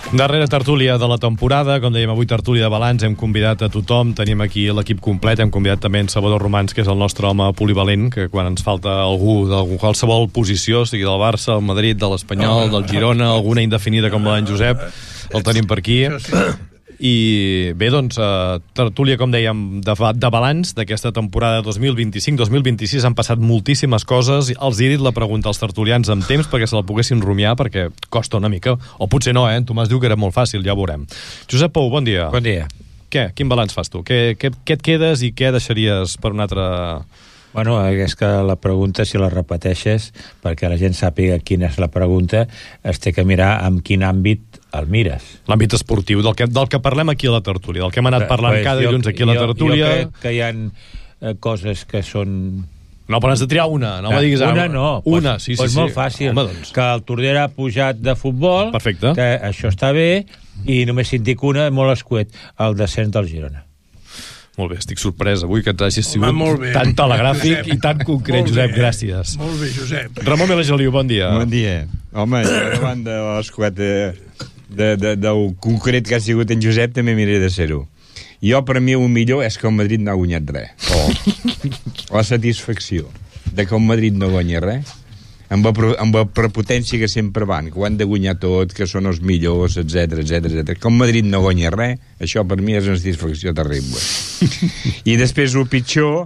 Darrera tertúlia de la temporada, com dèiem avui, tertúlia de balanç, hem convidat a tothom, tenim aquí l'equip complet, hem convidat també en Salvador Romans, que és el nostre home polivalent, que quan ens falta algú de qualsevol posició, sigui del Barça, del Madrid, de l'Espanyol, del Girona, alguna indefinida com la d'en Josep, el tenim per aquí. I bé, doncs, tertúlia, com dèiem, de balanç d'aquesta temporada 2025-2026. Han passat moltíssimes coses. Els he dit la pregunta als tertulians amb temps perquè se la poguessin rumiar, perquè costa una mica. O potser no, En Tomàs diu que era molt fàcil, ja ho veurem. Josep Pou, bon dia. Bon dia. Què? Quin balanç fas tu? Què et quedes i què deixaries per un altre... Bueno, és que la pregunta, si la repeteixes, perquè la gent sàpiga quina és la pregunta, es té que mirar en quin àmbit el mires. L'àmbit esportiu, del que parlem aquí a la tertúlia, del que hem anat parlant cada dilluns aquí a la tertúlia. Jo crec que hi ha coses que són... No, però has de triar una, no me diguis... Una no. Una, sí. Pues molt fàcil. Home, doncs. Que el Tordera ha pujat de futbol, perfecte, que això està bé, i només si en dic una, molt escuet, el descens del Girona. Molt bé, estic sorprès avui que t'hagis sigut tan telegràfic i tan concret, Josep, gràcies. Molt bé, Josep. Ramon Melageliu, bon dia. Bon dia. Home, davant de l'escuet del concret que ha sigut en Josep, també miraré de ser-ho. Jo, per mi, el millor és que el Madrid no ha guanyat res. La satisfacció de que el Madrid no guanya res, amb la prepotència que sempre van, que ho han de guanyar tot, que són els millors, etc. Que el Madrid no guanya res, això per mi és una satisfacció terrible. I després el pitjor,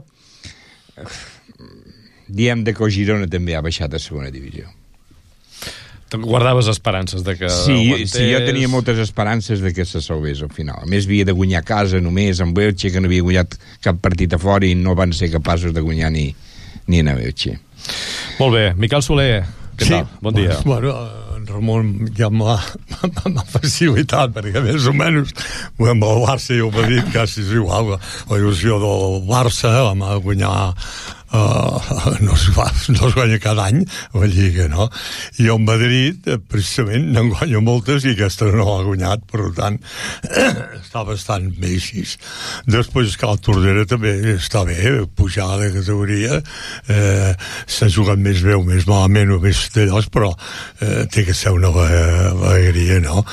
diem que el Girona també ha baixat a segona divisió. Guardaves esperances de que sí, jo tenia moltes esperances de que se salvés al final. A més, havia de guanyar a casa només, amb Elche, que no havia guanyat cap partit a fora i no van ser capaços de guanyar ni a Elche. Molt bé. Miquel Soler, què tal? Bon dia. Bueno, en Ramon ja m'ha facilitat, perquè més o menys amb el Barça i el Madrid quasi és igual. La il·lusió del Barça, vam guanyar no es guanya cada any la Lliga, no? I el Madrid precisament n'en guanya moltes i aquesta no l'ha guanyat, per tant està bastant bé així. Després que el Tordera també està bé, pujar de categoria, s'ha jugat més bé o més malament o més d'allòs, però té que ser una alegria, no?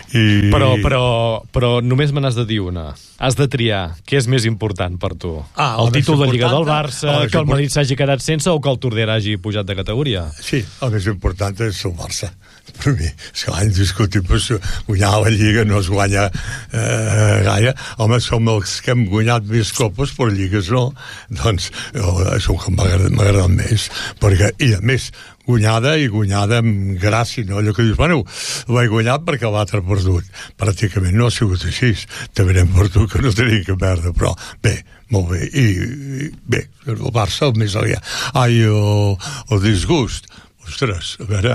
Però només me n'has de dir una. Has de triar què és més important per tu. El títol de Lliga del Barça, que el Madrid s'hagi quedat sense o que el Tordera hagi pujat de categoria? Sí, el més important és el Barça. Per mi, és que indiscutible, guanyar la Lliga no es guanya gaire. Home, som els que hem guanyat més copes, però Lligues no. Doncs és el que m'agrada més. Perquè, i a més, guanyada amb gràcia, no? Allò que dius, bueno, l'he guanyat perquè l'altre ha perdut. Pràcticament no ha sigut així. També n'hem perdut que no tenim que perdre, però bé, molt bé. I bé, el Barça el més aliat. El disgust. Ostres, a veure,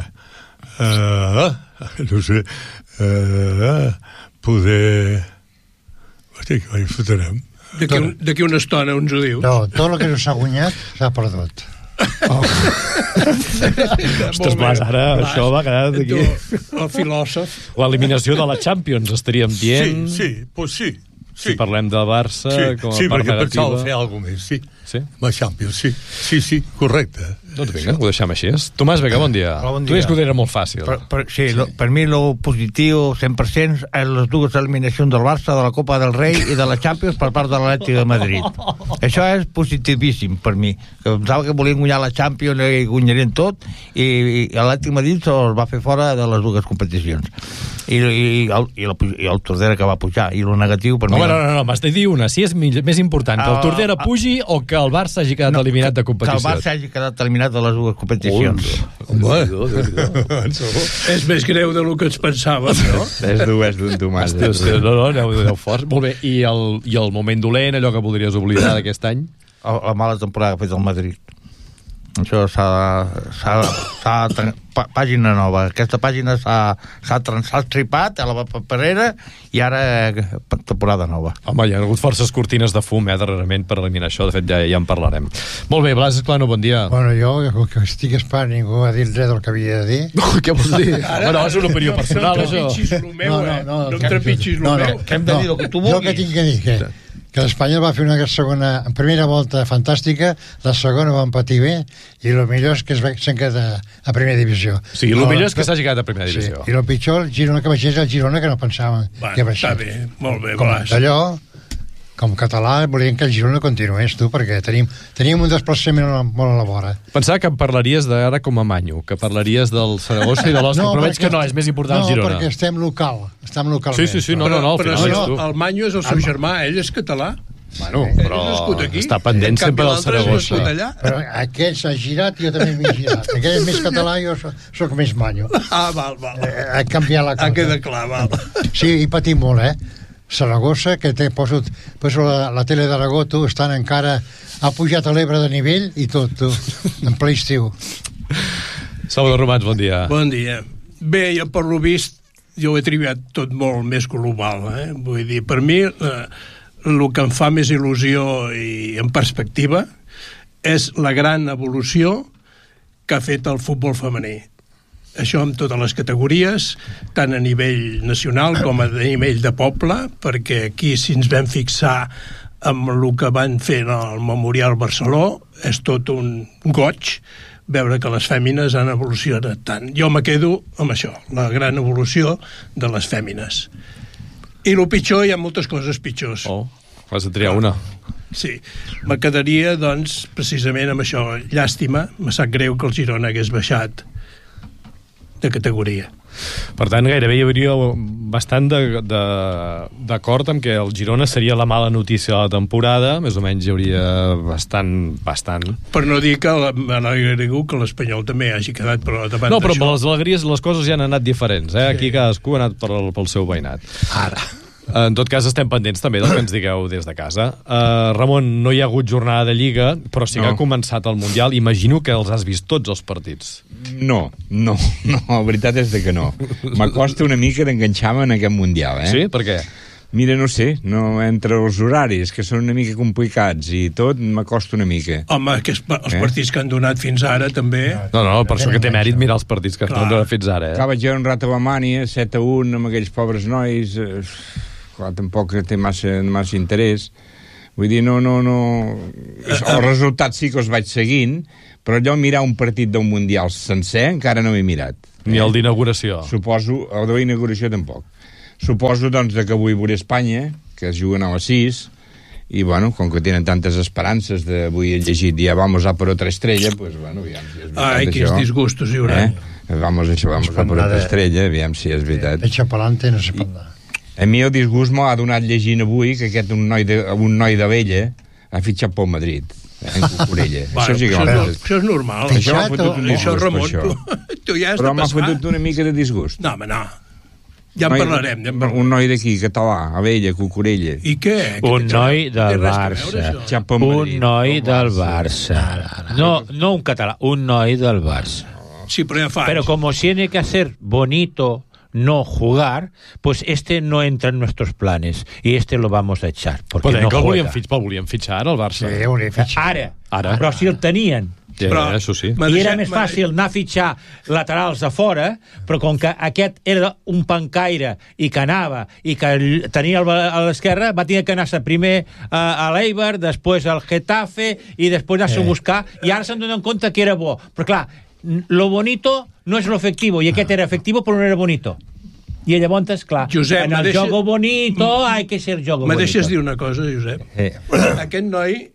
no sé, poder... Hosti, que hi fotrem. D'aquí una estona ens ho dius. No, tot el que no s'ha guanyat s'ha perdut. Ostres, Blas, ara això va quedar d'aquí. El filòsof. L'eliminació de la Champions, estaríem dient. Sí. Si parlem de Barça com a part negativa. Sí, perquè pensava fer alguna més, sí. La Champions, sí, correcte. Doncs vinga, ho deixem així. Tomàs Vega, bon dia. Bon dia. Tu dius que ho era molt fàcil. Sí, per mi lo positiu 100% és les dues eliminacions del Barça, de la Copa del Rei i de la Champions per part de l'Atlètic de Madrid. Això és positivíssim per mi. Que pensava que volien guanyar la Champions i guanyarien tot, i l'Atlètic de Madrid se'ls va fer fora de les dues competicions. I el Tordera que va pujar. I el negatiu per mi... No, m'has de dir una. Si és més important que el Tordera pugi o que el Barça hagi quedat eliminat de competició. Que el Barça hagi quedat eliminat de les dues competicions. És més greu del que ens pensàvem, no? És d'un Tomàs. No, aneu forts. Molt bé. I el moment dolent, allò que voldries oblidar d'aquest any? La mala temporada que ha fet el Madrid. Això pàgina nova. Aquesta pàgina s'ha estripat a la paperera i ara temporada nova. Home, hi ha hagut forces cortines de fum darrerament per eliminar això. De fet, ja en parlarem. Molt bé, Blas Esclano, bon dia. Bueno, jo, que estic esperant, ningú ha dit res del que havia de dir. Què vols dir? No, és una opinió personal, això. No em trepitgis el meu. Què hem de dir el que tu vulguis? Jo què tinc que dir, què? que l'Espanya va fer una primera volta fantàstica, la segona va empatir bé, i el millor és que se'n queda a primera divisió. Sí, el millor és que s'hagi quedat a primera divisió. Sí, i el pitjor, el Girona, que baixés el Girona, que no pensàvem que baixés. Està bé, molt bé, Com Blas. d'allò, com català, volíem que el Girona continués, tu, perquè teníem un desplaçament molt a la vora. Pensava que em parlaries d'ara com a manyo, que parlaries del Saragossa i de l'Osca, però veig que no, és més important el Girona. No, perquè estem local. Sí, no, al però final és tu. el Manyo és el seu germà, ell és català. Bueno, Ell però és nascut aquí. està pendent sempre del Saragossa. Però aquell s'ha girat i jo també m'he girat. Aquell és més català i jo soc més manyo. Val. Ha canviat la cosa. Ha quedat clar, val. Sí, i patim molt, Saragossa, que poso la tele d'Aragó, tu, estan encara... Ha pujat a l'Ebre de nivell i tot, tu, en ple estiu. Salvador Romans, bon dia. Bon dia. Bé, jo per lo vist, jo ho he triat tot molt més global, Vull dir, per mi, el que em fa més il·lusió i en perspectiva és la gran evolució que ha fet el futbol femení. Això amb totes les categories, tant a nivell nacional com a nivell de poble, perquè aquí, si ens vam fixar amb el que van fer al Memorial Barceló, és tot un goig veure que les fèmines han evolucionat tant. Jo me quedo amb això, la gran evolució de les fèmines. I el pitjor, hi ha moltes coses pitjors. Has de triar una. Sí, me quedaria, doncs, precisament amb això. Llàstima, me sap greu que el Girona hagués baixat de categoria. Per tant, gairebé hi hauria bastant d'acord amb que el Girona seria la mala notícia de la temporada, més o menys hi hauria bastant. Per no dir que m'alegro que l'Espanyol també hagi quedat per davant No, però d'això. amb les alegries les coses ja han anat diferents, Aquí cadascú ha anat pel seu veïnat. Ara. En tot cas, estem pendents també del que ens digueu des de casa. Ramon, no hi ha hagut jornada de Lliga, però sí que ha començat el Mundial. Imagino que els has vist tots els partits. No, la veritat és que no. M'acosta una mica d'enganxar-me en aquest Mundial, Sí? Per què? Mira, no sé, entre els horaris, que són una mica complicats i tot, m'acosta una mica. Home, que els partits que han donat fins ara també... No, per això que té mèrit mirar els partits que estan donant fins ara. Clar, vaig veure un rato a Alemanya, 7-1, amb aquells pobres nois... Clar, tampoc té massa interès. Vull dir, no... Els resultats sí que els vaig seguint, però allò mirar un partit d'un Mundial sencer encara no m'he mirat. Ni el d'inauguració. Suposo, el d'inauguració tampoc. Suposo, doncs, que avui veuré Espanya, que es juguen a les 6, i, bueno, com que tenen tantes esperances avui he llegit, ja vamos a por otra estrella, pues, bueno, aviam si és veritat, quins disgustos hi haurà. Vamos a por otra estrella, aviam si és veritat. Echa pa'lante, no se pot anar. A mi el disgust m'ha donat llegint avui que un noi de Vella ha fitxat pel Madrid, en Cucurella. Bueno, això és normal. Això m'ha fotut un disgust, Ramon, per això. tu ja has de Però m'ha passar. fotut una mica de disgust. No, home, no. Ja en parlarem. Un noi d'aquí, català, a Vella, Cucurella. I què? Un noi del Barça. Un noi del Barça. No un català, un noi del Barça. Sí, però ja fa Pero como tiene que ser bonito no jugar, pues este no entra en nuestros planes y este lo vamos a echar porque Però no que el juega. volien fitxar ara, el Barça. Sí, hauria fitxat. Ara, però si el tenien. Però, això sí. I era més fàcil anar a fitxar laterals a fora, però com que aquest era un pancaire i que anava i que tenia a l'esquerra, va tenir que anar-se primer a l'Eibar, després al Getafe i després anar-se a buscar, i ara se'n donen compte que era bo. Però clar, lo bonito no és lo efectivo, i aquest era efectivo però no era bonito. I llavors, clar, Josep, en el jogo bonito hay que ser jogo bonito. Me deixes dir una cosa, Josep? Aquest noi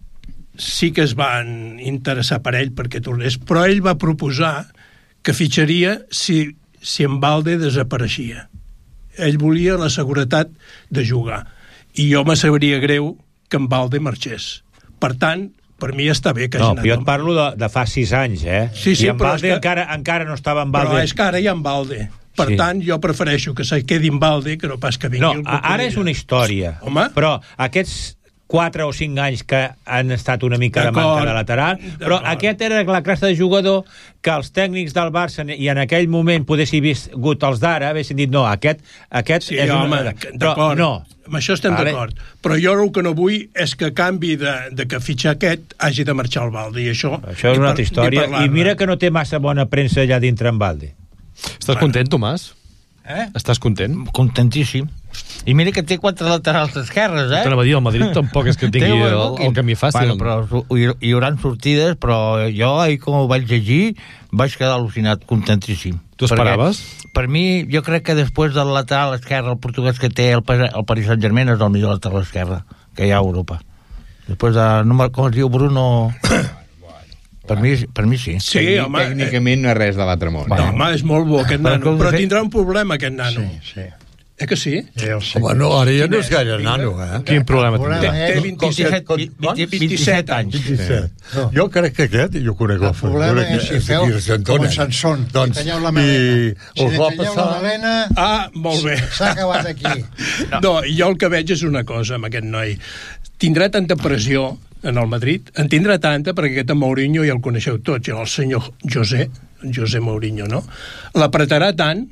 sí que es van interessar per ell perquè tornés, però ell va proposar que fitxaria si en Valde desapareixia. Ell volia la seguretat de jugar. I jo me sabria greu que en Valde marxés. Per tant, per mi està bé que hagi anat. Jo et parlo de fa 6 anys, Sí, I en però Valde encara no estava en Valde. Però és que ara hi ha en Valde. Per tant, jo prefereixo que se quedi en Valde que no pas que vingui el Cucurella. Ara és una història. Home. Però aquests 4 o 5 anys que han estat una mica de manca de lateral, però aquest era la classe de jugador que els tècnics del Barça i en aquell moment poguessin viscut els d'ara, haguessin dit, no, aquest sí, és home, d'acord. No. Amb això estem d'acord. Però jo el que no vull és que a canvi de que fitxar aquest hagi de marxar al Valde, i això és una altra història, i mira que no té massa bona premsa allà dintre en Valde. Estàs content, Tomàs? Estàs content? Contentíssim. I mira que té 4 laterals esquerres, T'anava a dir, el Madrid tampoc és que tingui el camí fàcil. Bueno, però hi haurà sortides, però jo, com ho vaig llegir, vaig quedar al·lucinat, contentíssim. Tu esperaves? Per mi, jo crec que després del lateral esquerre, el portuguès que té el Paris Saint-Germain és el millor lateral esquerre que hi ha a Europa. Després de... com es diu, Bruno... Per mi sí. Sí, home. Tècnicament no és res de l'altre món. No, home, és molt bo aquest nano, però tindrà un problema aquest nano. Sí. Que sí? Home, no, ara ja no és gaire nano, Quin problema tindrà? Té 27 anys. 27. Jo crec que aquest, jo conec el problema és si feu com en Sansón, doncs, talleu la melena. Si us va talleu passar... la melena, molt bé. s'ha acabat aquí. No, jo el que veig és una cosa amb aquest noi. Tindrà tanta pressió en el Madrid, en tindrà tanta, perquè aquest Mourinho ja el coneixeu tots, el senyor José Mourinho, no? L'apretarà tant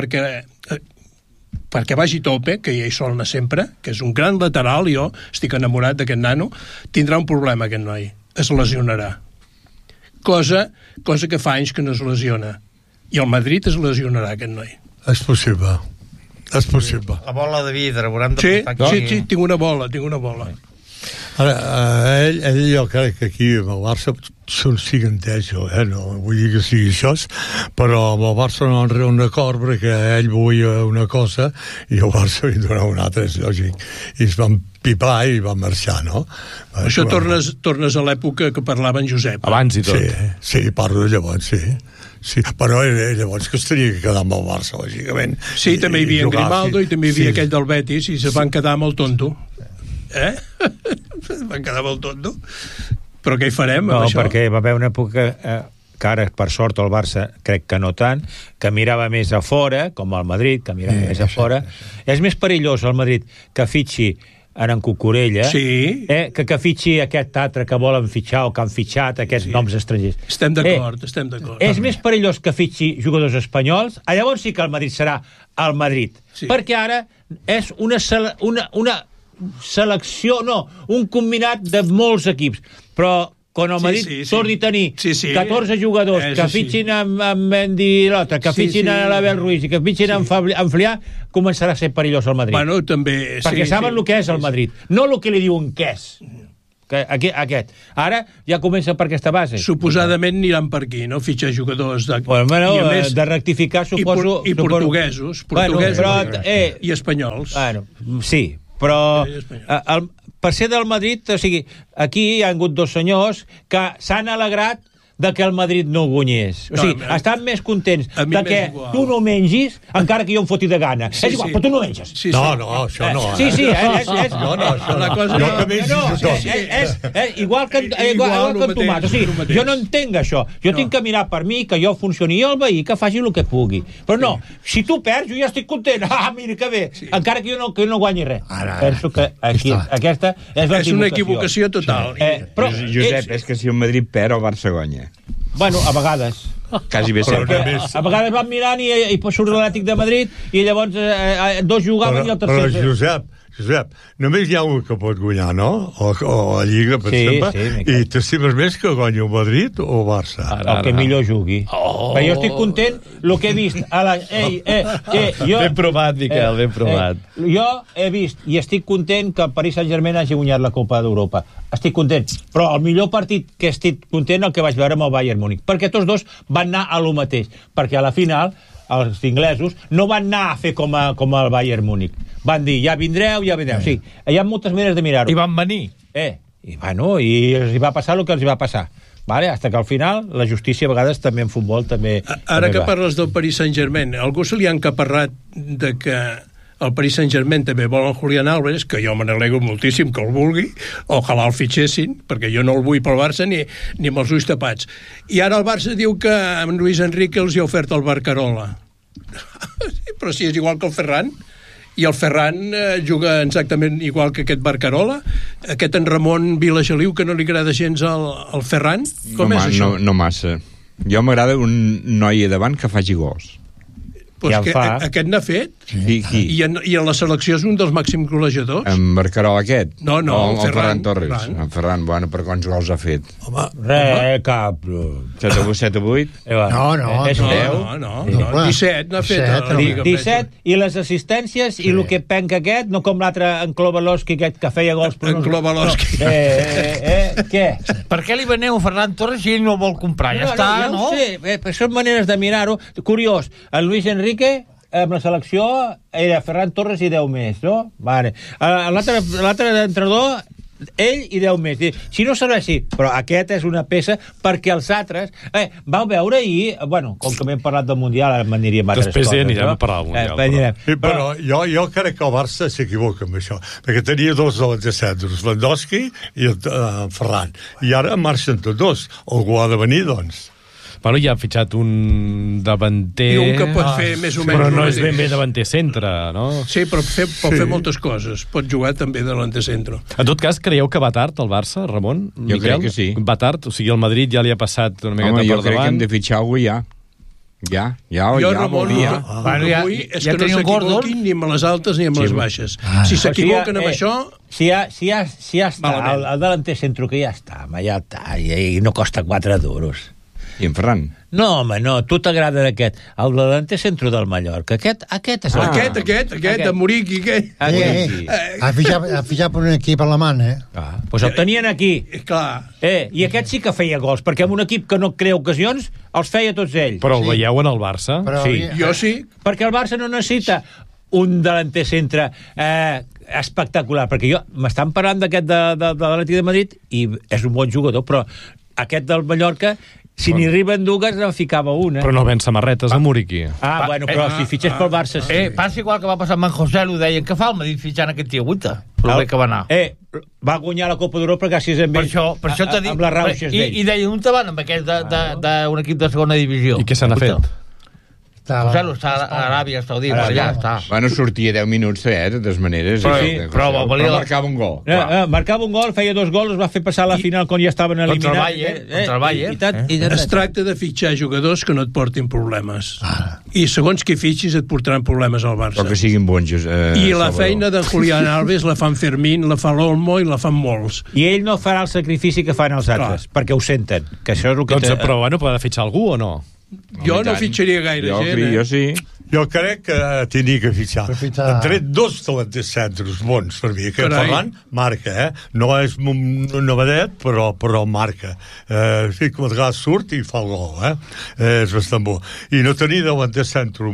perquè vagi tope, que ja hi sol anar sempre, que és un gran lateral, jo estic enamorat d'aquest nano, tindrà un problema aquest noi, es lesionarà. Cosa que fa anys que no es lesiona. I el Madrid es lesionarà, aquest noi. És possible. La bola de vidre, veurem de portar aquí. Sí, tinc una bola. Ara, ell jo crec que aquí amb el Barça són cigantejo, no vull dir que sigui això, però amb el Barça no han res un acord perquè ell volia una cosa i el Barça li donava una altra, és lògic, i es van pipar i van marxar, no? Això tornes a l'època que parlava en Josep. Abans i tot. Sí, parlo de llavors, sí, però llavors que es tenia que quedar amb el Barça, lògicament. Sí, també hi havia en Grimaldo i també hi havia aquell del Betis i se van quedar amb el tonto. Van quedar molt tonto. Però què hi farem amb això? No, perquè va haver una època que ara, per sort, el Barça crec que no tant, que mirava més a fora, com el Madrid, que mirava més a fora. És més perillós el Madrid que fitxi en Cucurella, que fitxi aquest altre que volen fitxar o que han fitxat, aquests noms estrangers. Estem d'acord. És més perillós que fitxi jugadors espanyols, llavors sí que el Madrid serà el Madrid. Perquè ara és una selecció, un combinat de molts equips, però quan el Madrid torni a tenir 14 jugadors que fitxin amb Mendy l'altre, que fitxin a l'Abel Ruiz i que fitxin amb Flià, començarà a ser perillós el Madrid. Bueno, també... Perquè saben el que és el Madrid, no el que li diuen que és. Aquest. Ara ja comença per aquesta base. Suposadament aniran per aquí, no? Fitxar jugadors de... de rectificar, suposo... I portuguesos i espanyols. Sí, però per ser del Madrid, o sigui, aquí hi ha hagut dos senyors que s'han alegrat de que el Madrid no guanyés. O sigui, estan més contents de que tu no mengis, encara que jo em foti de gana. És igual, però tu no menges. No, això no. Sí, és... Igual que en tomàs. O sigui, jo no entenc això. Jo tinc que mirar per mi, que jo funcioni, i el veí que faci el que pugui. Però no, si tu perds, jo ja estic content. Mira que bé, encara que jo no guanyi res. Penso que aquesta és la una equivocació total. Josep, és que si el Madrid perd, el Barça guanya. Bueno, a vegades. Quasi bé sempre. A vegades van mirant i surt l'Atlètic de Madrid i llavors dos jugaven i el tercer... Però, Josep, només hi ha un que pot guanyar, no? O a Lliga, per exemple. I t'estimes més que guanyi el Madrid o el Barça? El que millor jugui. Però jo estic content el que he vist. Ben provat, Miquel, ben provat. Jo he vist i estic content que el Paris Saint-Germain hagi guanyat la Copa d'Europa. Estic content. Però el millor partit que estic content el que vaig veure amb el Bayern Múnich. Perquè tots dos van anar a lo mateix. Perquè a la final els inglesos no van anar a fer com el Bayern Múnich. Van dir, ja vindreu. O sigui, hi ha moltes maneres de mirar-ho. I van venir. I els hi va passar el que els hi va passar. Hasta que al final la justícia a vegades també en futbol també... Ara que parles del Paris Saint-Germain, algú se li ha encaparrat de que el Paris Saint-Germain també vol en Julián Álvarez, que jo me n'alegro moltíssim que el vulgui, ojalà el fitxessin, perquè jo no el vull pel Barça ni amb els ulls tapats. I ara el Barça diu que amb Luis Enrique els hi ha ofert el Barcarola. Però si és igual que el Ferran, i el Ferran juga exactament igual que aquest Barcarola, aquest en Ramon Vilageliu, que no li agrada gens al Ferran, com és això? No massa. Jo m'agrada un noi a davant que faci gols. Pues Ja que fa. aquest n'ha fet. Qui? I en la selecció és un dels màxims golejadors. En Barcarol aquest? No, el Ferran Ferran Torres. Ferran. En Ferran, bueno, per quants gols ha fet? Cap. 7 o 8? No, És no, 10. No, clar. 17 n'ha fet. 17, la Lliga 17, i les assistències, i el que penca aquest, no com l'altre en Klobalowski, aquest que feia gols... En Klobalowski. Què? Per què li veneu a Ferran Torres si ell no el vol comprar? Ja està, ja no? ho sé, però són maneres de mirar-ho. Curiós, el Luis Enrique amb la selecció era Ferran Torres i 10 més, no? Vale. L'altre entrenador, ell i 10 més. Si no serveix, sí, però aquest és una peça perquè els altres... vau veure ahir... Bueno, com que m'hem parlat del Mundial, ara m'aniríem a altres coses. Després anirem a parlar del Mundial. Però jo crec que el Barça s'equivoca amb això, perquè tenia dos de l'antecentros, Lewandowski i Ferran, i ara marxen tots dos. Algú ha de venir, doncs. Bueno, ja ha fitxat un davanter... I un que pot fer més o menys... Però no és ben bé davanter centre, no? Sí, però pot fer moltes coses. Pot jugar també de l'antecentro. En tot cas, creieu que va tard el Barça, Ramon? Jo crec que sí. Va tard? O sigui, el Madrid ja li ha passat una miqueta per davant. Jo crec que hem de fitxar algú ja. Ramon, avui és que no s'equivoquin ni amb les altes ni amb les baixes. Si s'equivoquen amb això... Si ja està, el delanter centro que ja està, ja està, i no costa 4 duros. I en Ferran? No, home, no, tu t'agrada aquest. El delanter centro del Mallorca. Aquest és el... Aquest, de Muriqui, Ha fitxat per un equip alemany, Pues el tenien aquí. Clar. I aquest sí que feia gols, perquè amb un equip que no crea ocasions, els feia tots ell. Però el veieu en el Barça? Sí. Jo sí. Perquè el Barça no necessita un delanter centre espectacular, perquè m'estan parlant d'aquest de l'Atlètic de Madrid i és un bon jugador, però aquest del Mallorca, si n'hi arriben dues, en ficava una. Però no ven samarretes a Muriqui. Bueno, però si fitxés pel Barça, sí. Passa igual que va passar amb en José, ho deien, que fa el Madrid fitxant aquest tio Guita? Però bé que va anar. Va guanyar la Copa d'Europa gràcies a ell. Per això t'ha dit... Amb les rauxes d'ell. I deien, on te van amb aquest d'un equip de segona divisió? I què se n'ha fet? José està a Aràbia Saudí, per allà està. Bueno, sortia 10 minuts, de totes maneres. Però marcava un gol. Marcava un gol, feia 2 gols, es va fer passar a la final quan ja estaven eliminats. Contra el Bayern. Es tracta de fitxar jugadors que no et portin problemes. I segons qui fitxis et portaran problemes al Barça. Però que siguin bons. I la feina de Julián Alves la fan Fermín, la fa l'Olmo i la fan molts. I ell no farà el sacrifici que fan els altres, perquè ho senten. Que això és el que però bueno, pot fitxar algú o no? Jo no fitxaria gaire gent. Jo sí. Jo crec que tenia que fitxar. Han tret 2 delanters centres bons per mi, que Ferran marca, no és un novedet, però marca. Sí, com a vegades surt i fa el gol, és bastant bo. I no tenir delanter centre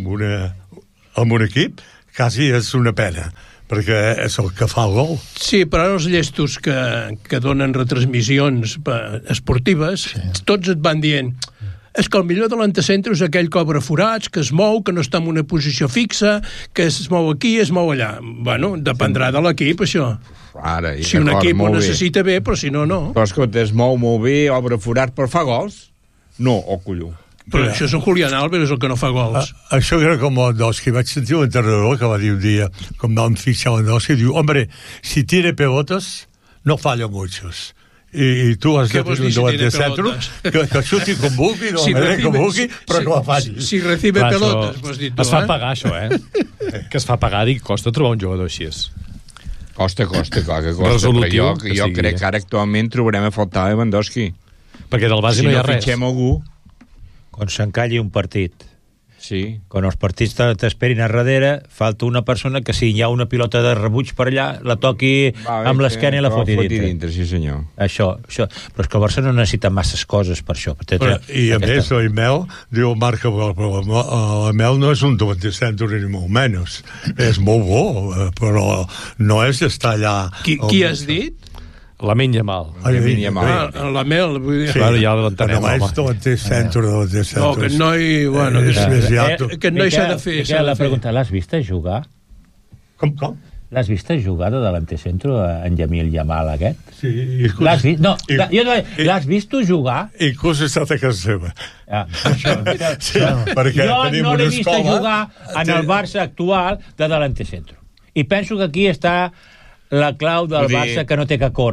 en un equip quasi és una pena, perquè és el que fa el gol. Sí, però ara els llestos que donen retransmissions esportives, tots et van dient... És que el millor de l'antecentre és aquell que obre forats, que es mou, que no està en una posició fixa, que es mou aquí, es mou allà. Bueno, dependrà de l'equip, això. Si un equip ho necessita bé, però si no, no. Però escolta, es mou molt bé, obre forat, però fa gols? No, colló. Però això és en Julián Alves, és el que no fa gols. Això era com Lewandowski. Vaig sentir un entrenador que va dir un dia, com vam fixar Lewandowski, diu, hombre, si tiene pelotas, no falla muchos. I tu has de tenir un delanter centre que xuti com vulgui, però que la faci. Si recibe pelotes, ho has dit tu. Es fa pagar, això, que es fa pagar, i costa trobar un jugador així. Costa, clar que costa. Però jo crec que ara actualment trobarem a faltar Lewandowski. Perquè del base no hi ha res. Si no fitxem algú... Quan s'encalli un partit. Sí. Quan els partits t'esperin a darrere, falta una persona que si hi ha una pilota de rebuig per allà, la toqui amb l'esquena i la foti dintre. Sí, senyor. Això. Però és que el Barça no necessita masses coses per això. I a més, l'Emel diu marca, però l'Emel no és un delanter centre ni molt menys. És molt bo, però no és estar allà... Qui has dit? Lamine Yamal. La Mel, vull dir... Claro, ja l'entenem, home. No, és delanter centre. No, aquest noi, bueno, aquest noi s'ha de fer. Miquel, la pregunta, l'has vist jugar? Com? L'has vist jugar de delanter centre en Yamil Yamal, aquest? Sí. L'has vist? No, l'has vist jugar? Inclús he estat a casa seva. Jo no l'he vist jugar en el Barça actual de delanter centre. I penso que aquí està la clau del Barça, que no té que córrer.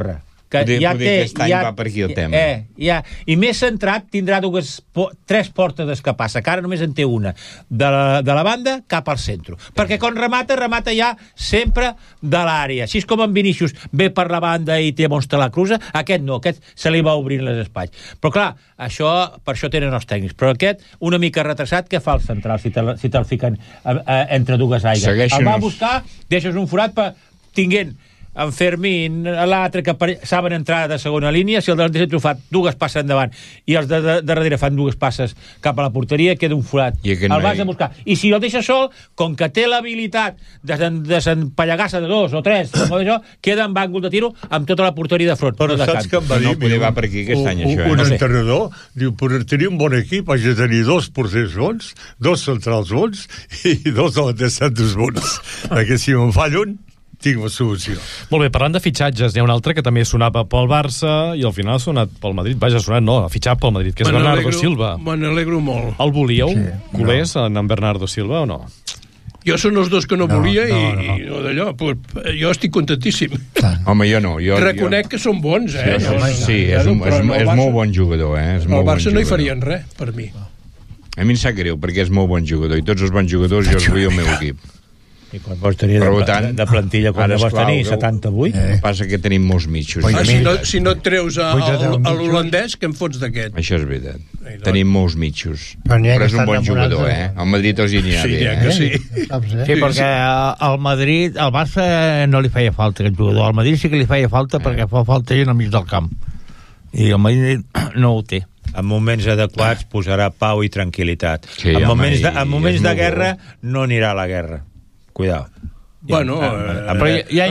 que ja té... Aquest any va per aquí el tema. I més centrat tindrà tres portes d'escapassa, que ara només en té una, de la banda cap al centre. Perquè quan remata ja sempre de l'àrea. Així és com en Vinícius ve per la banda i té Monstre la Cruza, aquest no, aquest se li va obrint les espais. Però clar, per això tenen els tècnics. Però aquest, una mica retrasat, què fa el central si te'l fiquen entre dues aigües? El va buscar, deixes un forat tinguent en Fermín, l'altre que saben entrar de segona línia, si el del centre fa dues passes endavant i els de darrere fan dues passes cap a la porteria, queda un forat. El vas a buscar. I si el deixa sol, com que té l'habilitat de s'empallegar-se de 2 o 3, queda en bàngol de tiro amb tota la porteria de front. Però saps que em va dir va per aquí aquest any, això, un entrenador diu, per tenir un bon equip haig de tenir 2 porters bons, 2 centrals bons i 2 delanters centres bons, perquè si me'n falla un tinc la solució. Molt bé, parlant de fitxatges, n'hi ha un altre que també sonava pel Barça i al final ha sonat pel Madrid. Vaja, ha sonat, no, ha fitxat pel Madrid, que és Bernardo Silva. Me n'alegro molt. El volíeu, culers, en Bernardo Silva, o no? Jo són els dos que no volia i no d'allò. Jo estic contentíssim. Home, jo no. Reconec que són bons, Sí, és molt bon jugador, El Barça no hi farien res, per mi. A mi em sap greu, perquè és molt bon jugador, i tots els bons jugadors jo els vull al meu equip. I quan vols tenir de plantilla com vols tenir, 78? Passa que tenim molts mitjos. Si no et treus l'holandès, què em fots d'aquest? Això és veritat. Tenim molts mitjos. Però és un bon jugador, Al Madrid els hi anirà bé. Sí, perquè al Madrid, al Barça no li feia falta aquest jugador. Al Madrid sí que li feia falta perquè fa falta gent al mig del camp. I el Madrid no ho té. En moments adequats posarà pau i tranquil·litat. En moments de guerra no anirà a la guerra. Cuidao. Bueno, però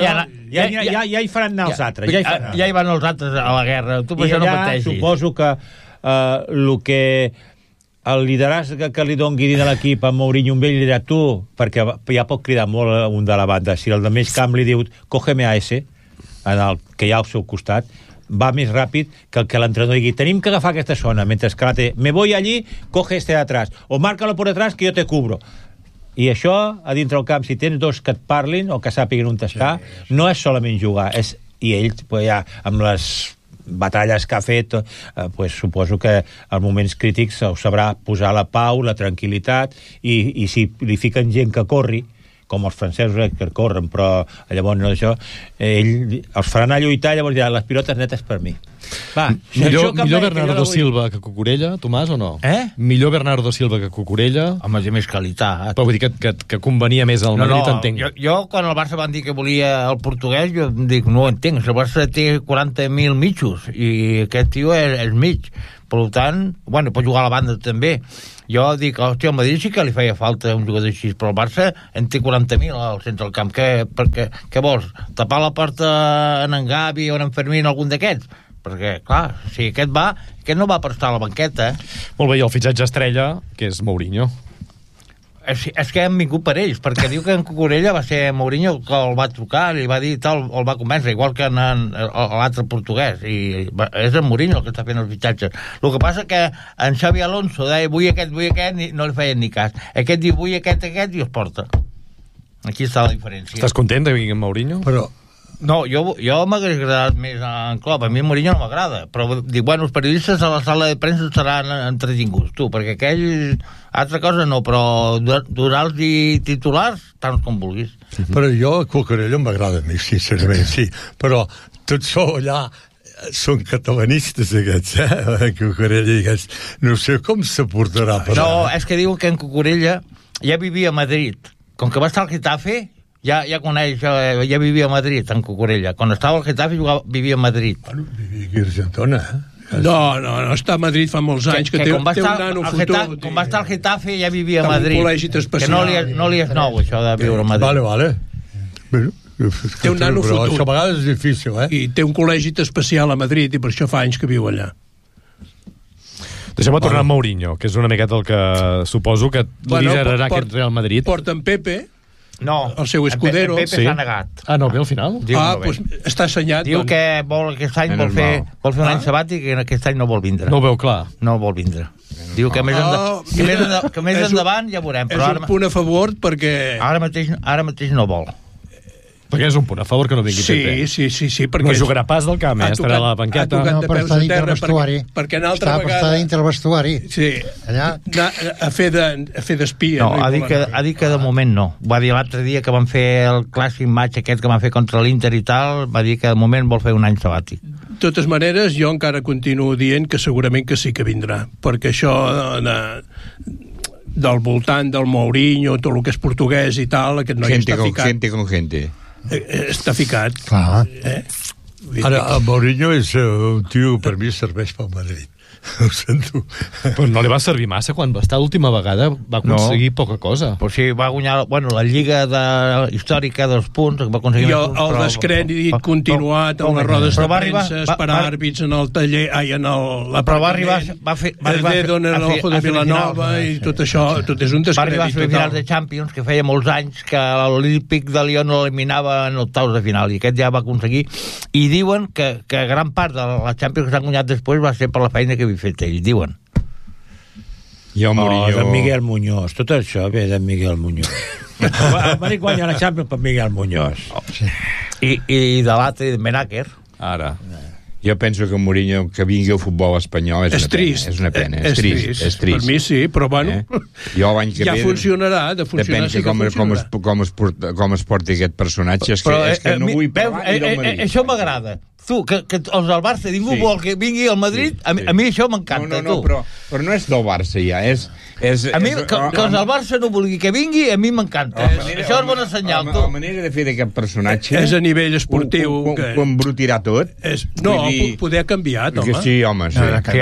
ja hi faran anar els altres. Ja hi van els altres a la guerra. Tu per això no pateixis. Suposo que el que el lideratge que li doni de l'equip a Mourinho un vell li dirà tu, perquè ja pot cridar molt un de la banda. Si el de més camp li diu cógeme a ese, que hi ha al seu costat, va més ràpid que el que l'entrenador digui tenim que agafar aquesta zona, mentre que la té me voy allí, coge este de atrás o márcalo por detrás que yo te cubro. I això, a dintre del camp, si tens dos que et parlin o que sàpiguen on està, no és solament jugar, i ell, ja, amb les batalles que ha fet, suposo que als moments crítics ho sabrà posar la pau, la tranquil·litat, i si li fiquen gent que corri, com els francesos que corren, però llavors no això, ell els farà anar a lluitar, llavors dirà, les pilotes netes per mi. Va, millor Bernardo Silva que Cucurella, Tomàs, o no? Millor Bernardo Silva que Cucurella? Home, té més qualitat. Però vull dir que convenia més al Madrid, entenc. Jo, quan el Barça van dir que volia el portuguès, jo dic, no ho entenc, el Barça té 40.000 mitjos, i aquest tio és mig. Per tant, bueno, pot jugar a la banda també. Jo dic, hòstia, al Madrid sí que li feia falta un jugador així, però el Barça en té 40.000 al centre del camp. Què vols? Tapar la porta en Gavi o en Fermín, algun d'aquests? Perquè, clar, si aquest no va per estar a la banqueta. Molt bé, i el fitxatge estrella, que és Mourinho. És que han vingut per ells, perquè diu que en Cucurella va ser Mourinho que el va trucar, li va dir tal, el va convèncer, igual que l'altre portuguès, i és en Mourinho el que està fent els fitxatges. El que passa que en Xavi Alonso deia vull aquest, no li feien ni cas. Aquest diu vull aquest, i els porta. Aquí està la diferència. Estàs content de vingui en Mourinho? No, jo m'hauria agradat més en Klopp. A mi Mourinho no m'agrada, però dic, bueno, els periodistes a la sala de premsa seran entretinguts, tu, perquè aquell altra cosa no, però donar-los titulars tant com vulguis. Però jo a Cucurella m'agrada més, sincerament, sí, però tots sou allà són catalanistes aquests, Cucurella i aquests, no sé com se portarà per no, és que diuen que en Cucurella ja vivia a Madrid, com que va estar al Getafe ja coneix, ja vivia a Madrid en Cucurella, quan estava al Getafe vivia a Madrid. Bueno, vivia aquí a Argentona, No, està a Madrid fa molts anys, que té un nano fotut. Com va estar al Getafe ja vivia a Madrid. Un col·legi especial. Que no li és nou, això de viure a Madrid. Vale. Bueno, té un nano fotut. Això a vegades és difícil, I té un col·legi especial a Madrid, i per això fa anys que viu allà. Deixem-me tornar a Mourinho, que és una miqueta el que suposo que liderarà aquest Real Madrid. Porta en Pepe, no, el seu escudero. Pepe s'ha negat. No, ve al final? Doncs està assenyat. Diu que vol aquest any vol fer un any sabàtic i aquest any no vol vindre. No ho veu clar. No vol vindre. Diu que més endavant ja veurem. És un punt a favor perquè... Ara mateix no vol. Perquè és un punt a favor que no vingui Pepe. Sí, perquè no jugarà pas del camp, estarà a la banqueta. No, per estar dintre el vestuari. Perquè una altra vegada... Està dintre el vestuari. Sí, allà... a fer d'espia. No, ha dit que de moment no. Va dir l'altre dia que van fer el clàssic match aquest que van fer contra l'Inter i tal, va dir que de moment vol fer un any sabàtic. De totes maneres, jo encara continuo dient que segurament que sí que vindrà, perquè això del voltant del Mourinho, tot el que és portuguès i tal, aquest noi està ficat. Gente con gente. Està ficat. Clar. Ara, el Mourinho és un tio que per mi serveix pel Madrid. Ho sento. Però no li va servir massa quan va estar l'última vegada, va aconseguir poca cosa. Però sí, va guanyar la lliga històrica dels punts, va aconseguir... I el descrèdit continuat en les rodes de premsa, per àrbits en el taller, en l'aparcament, però va arribar a l'Ojo de Vilanova i tot això, tot és un descrèdit. Va arribar a semifinals de Champions, que feia molts anys que l'Olímpic de Lió no l'eliminava en octaus de final, i aquest ja va aconseguir, i diuen que gran part de la Champions que s'han guanyat després va ser per la feina que havia fet ell, diuen. I el Mourinho... de Miguel Muñoz, tot això ve de Miguel Muñoz. El Madrid guanya la Champions per Miguel Muñoz. I de l'altre, de Menaker. Ara. Jo penso que Mourinho, que vingui al futbol espanyol és trist. És una pena. És trist. Per mi sí, però bueno, jo l'any que ja ve, funcionarà, depèn de com es porti aquest personatge. És que no vull parlar ni del Madrid. Això m'agrada. Tu, que els del Barça, ningú vol que vingui al Madrid, a mi això m'encanta, tu. Però no és del Barça, ja, a mi, que els del Barça no vulgui que vingui, a mi m'encanta. Això és bona senyal, tu. La manera de fer d'aquest personatge... És a nivell esportiu... Ho embrutirà tot? No, poder ha canviat, home. Sí, home,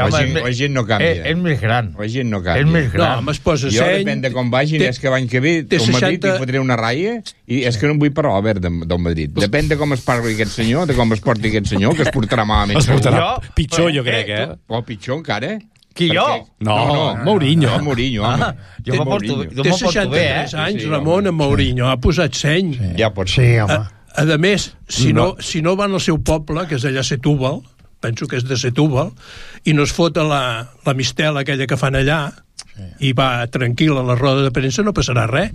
la gent no canvia. És més gran. La gent no canvia. És més gran. No, home, es posa seny... Jo, depèn de com vagin, és que l'any que ve al Madrid hi fotré una ratlla, i és que no vull parlar, Albert, del Madrid. Depèn de com es parli aquest senyor, de com es porti aquest senyor, que es portarà malament. Es portarà pitjor, jo crec, O pitjor encara. Qui, jo? No, Mourinho. Mourinho, home. Jo m'ho porto bé, Té 63 anys, Ramon, en Mourinho. Ha posat seny. Ja pot ser. Sí, home. A més, si no van al seu poble, que és allà a Setúbal, penso que és de Setúbal, i no es fota la mistela aquella que fan allà, i va tranquil a la roda de premsa, no passarà res.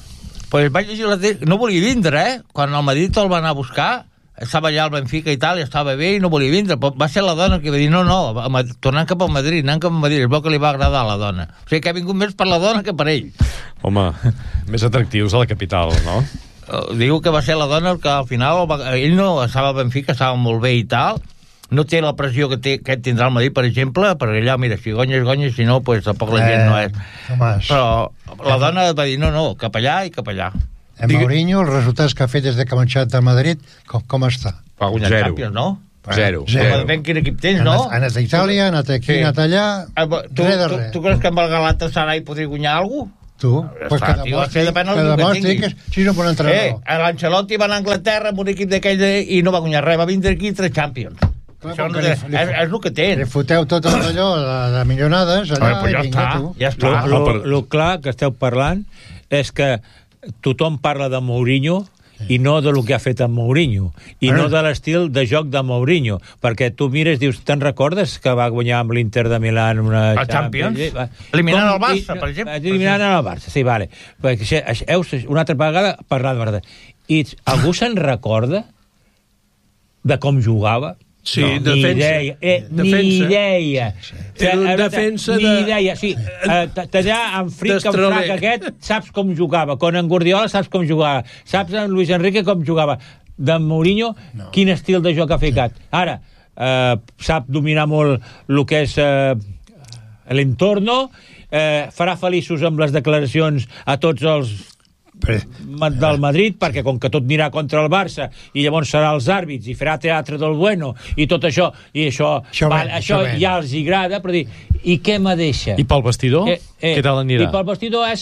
Pues vaig llegir no volia vindre, quan el Madrid el va anar a buscar, estava allà al Benfica i tal, i estava bé i no volia vindre, però va ser la dona que va dir no, tornant cap al Madrid, anant cap al Madrid, es veu que li va agradar a la dona, o sigui que ha vingut més per la dona que per ell. Home, més atractius a la capital, no? Diu que va ser la dona que al final ell no estava al Benfica, estava molt bé i tal, no té la pressió que tindrà el Madrid, per exemple, perquè allà, mira, si guanyes, si no, pues tampoc la gent no és. Però la dona va dir no, cap allà i cap allà. En Mourinho, els resultats que ha fet des que ha marxat a Madrid, com està? Va guanyar Champions, no? Zero. Depèn quin equip tens, no? Ha anat a Itàlia, ha anat aquí, ha anat allà, res de res. Tu creus que amb el Galatasaray podria guanyar alguna cosa? Tu, pues que demostri que si no pot entrenador. L'Ancelotti va anar a Anglaterra amb un equip d'aquell i no va guanyar res, va vindre aquí 3 Champions. Això és el que té. Li foteu tot allò de milionades allà i vinga tu. Ja està. El clar que esteu parlant és que tothom parla de Mourinho i no de lo que ha fet en Mourinho i no de l'estil de joc de Mourinho, perquè tu mires, dius, te'n recordes que va guanyar amb l'Inter de Milà una Champions? Eliminant el Barça, per exemple. Eliminant el Barça, sí, vale. Perquè una altra vegada parlar de veritat. I algú se'n recorda de com jugava? Sí, defensa. Ni idea. Era un defensa de... Ni idea, sí. Tallar en fric aquest, saps com jugava. Con en Guardiola saps com jugava. Saps en Luis Enrique com jugava. De Mourinho, quin estil de joc ha ficat. Ara, sap dominar molt el que és l'entorno, farà feliços amb les declaracions a tots els del Madrid, perquè com que tot anirà contra el Barça i llavors serà els àrbits i farà teatre del bueno i tot això, i això ja els agrada, però dir, i què me deixa? I pel vestidor? Què tal anirà? I pel vestidor és